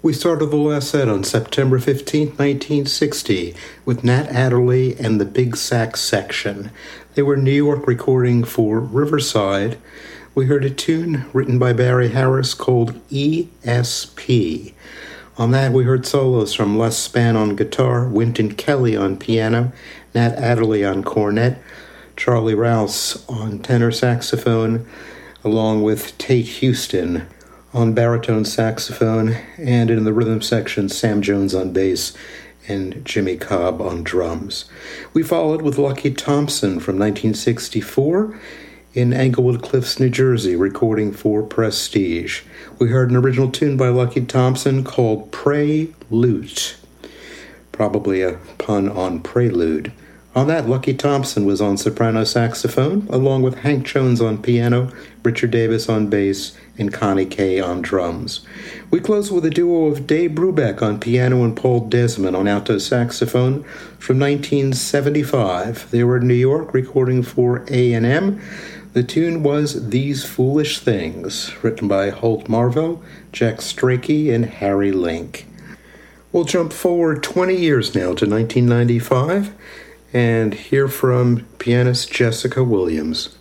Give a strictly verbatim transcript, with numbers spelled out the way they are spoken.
We started the last set on September fifteenth, nineteen sixty, with Nat Adderley and the Big Sax Section. They were in New York recording for Riverside. We heard a tune written by Barry Harris called E S P. On that, we heard solos from Les Spann on guitar, Wynton Kelly on piano, Nat Adderley on cornet, Charlie Rouse on tenor saxophone, along with Tate Houston on baritone saxophone, and in the rhythm section, Sam Jones on bass and Jimmy Cobb on drums. We followed with Lucky Thompson from nineteen sixty-four in Englewood Cliffs, New Jersey, recording for Prestige. We heard an original tune by Lucky Thompson called Pray Lute, probably a pun on prelude. On that, Lucky Thompson was on soprano saxophone, along with Hank Jones on piano, Richard Davis on bass, and Connie Kay on drums. We close with a duo of Dave Brubeck on piano and Paul Desmond on alto saxophone from nineteen seventy-five. They were in New York recording for A and M. The tune was These Foolish Things, written by Holt Marvell, Jack Strakey, and Harry Link. We'll jump forward twenty years now to nineteen ninety-five and hear from pianist Jessica Williams.